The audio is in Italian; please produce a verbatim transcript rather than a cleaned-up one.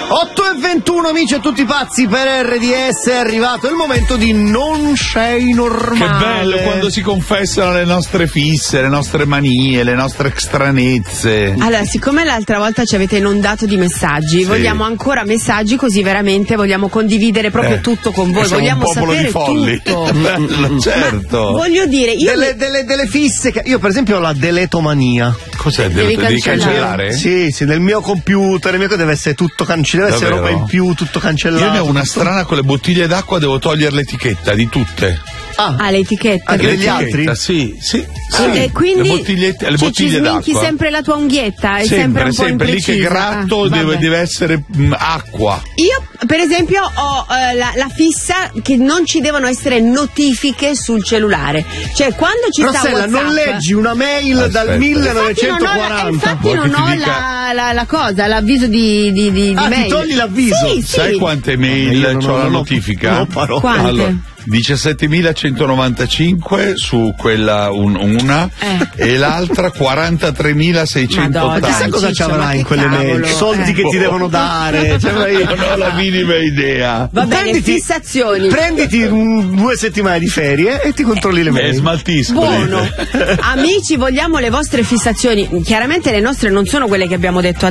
otto e ventuno, amici e tutti pazzi, per R D S è arrivato il momento di Non sei normale. Che bello quando si confessano le nostre fisse, le nostre manie, le nostre stranezze. Allora, siccome l'altra volta ci avete inondato di messaggi, sì. vogliamo ancora messaggi, così veramente vogliamo condividere proprio eh, tutto con voi. Vogliamo un popolo sapere di folli. tutto. Bello, certo. Ma voglio dire, io delle, mi... delle, delle fisse che io per esempio ho la deletomania. Cos'è? Devi, devi, devi cancellare? cancellare? Sì, sì, nel mio computer, nel mio deve essere tutto cancellato, deve essere roba in più, tutto cancellato. Io ne ho una strana con le bottiglie d'acqua, devo togliere l'etichetta di tutte. Ah, ah l'etichetta. Anche degli altri? Sì, sì. sì. E, e quindi le bottigliette, le cioè, bottiglie ci d'acqua. Sminchi sempre la tua unghietta, è sempre, sempre un po' sempre imprecisa. Lì che gratto ah, deve, deve essere mh, acqua. Io per esempio ho uh, la, la fissa che non ci devono essere notifiche sul cellulare. Cioè quando ci Rossella, sta WhatsApp, non leggi una mail Aspetta. dal millenovecentoquaranta. Infatti non ho, la, infatti non ho la, la, la cosa, l'avviso di, di, di, ah, di mail. ti togli l'avviso? Sì, Sai sì. quante mail c'ho la notifica? Non farò. Quante? Allora, diciassettemilacentronovantacinque su quella un, una eh. e l'altra quarantatremilaseicentottanta. Chissà cosa ci avrai in quelle cavolo. mail, soldi eh. che ti devono dare, cioè, io non ho la minima idea. Va bene, prenditi, fissazioni. Prenditi un, due settimane di ferie e ti controlli le mail. E smaltisco. Buono. Amici, vogliamo le vostre fissazioni. Chiaramente le nostre non sono quelle che abbiamo detto